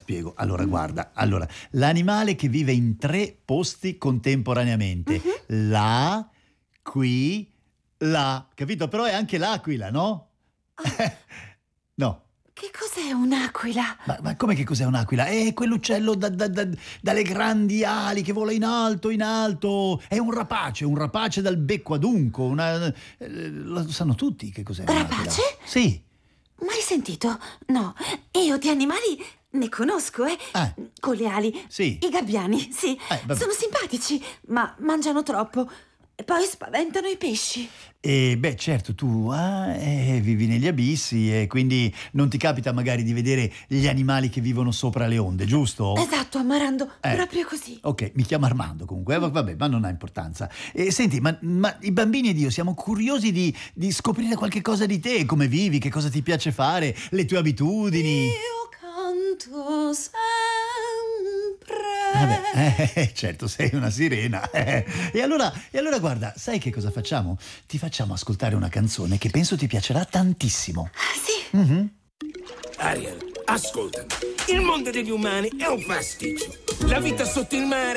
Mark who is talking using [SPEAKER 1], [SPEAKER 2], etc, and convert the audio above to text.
[SPEAKER 1] spiego. Allora, guarda, l'animale che vive in 3 posti contemporaneamente. Là, qui, là. Capito? Però è anche l'aquila, no? No.
[SPEAKER 2] Che cos'è un'aquila?
[SPEAKER 1] Ma come che cos'è un'aquila? È quell'uccello dalle grandi ali che vola in alto, in alto. È un rapace dal becco adunco. Lo sanno tutti che cos'è un'aquila.
[SPEAKER 2] Rapace?
[SPEAKER 1] Sì.
[SPEAKER 2] Mai sentito? No, io di animali ne conosco, con le ali.
[SPEAKER 1] Sì.
[SPEAKER 2] I gabbiani, sì.
[SPEAKER 1] Vabbè.
[SPEAKER 2] Sono simpatici, ma mangiano troppo. E poi spaventano i pesci.
[SPEAKER 1] E beh, certo, tu vivi negli abissi e quindi non ti capita magari di vedere gli animali che vivono sopra le onde, giusto?
[SPEAKER 2] Esatto, Amarando, proprio così.
[SPEAKER 1] Ok, mi chiamo Armando comunque, vabbè, ma non ha importanza. Senti, ma i bambini ed io siamo curiosi di scoprire qualche cosa di te, come vivi, che cosa ti piace fare, le tue abitudini.
[SPEAKER 2] Io canto sempre.
[SPEAKER 1] Vabbè, certo, sei una sirena. E allora guarda, sai che cosa facciamo? Ti facciamo ascoltare una canzone che penso ti piacerà tantissimo.
[SPEAKER 2] Sì.
[SPEAKER 3] Ariel, ascoltami. Il mondo degli umani è un pasticcio. La vita sotto il mare